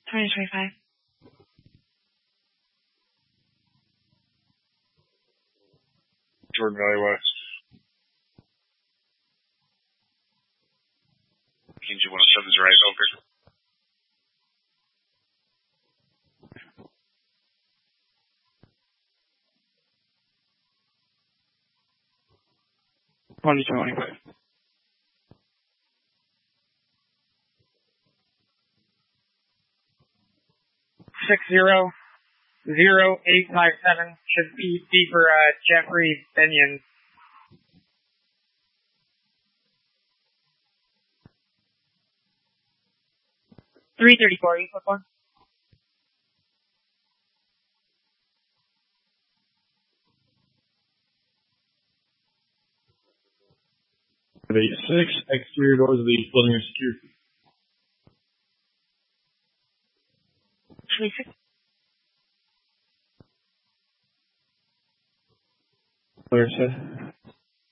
2025. Jordan Valley West. King 107's right, over. $20.25. 600857 should be for Jeffrey Binion. $334, you put one. $8.6. Exterior doors of the building are secured. 26. Clear, said.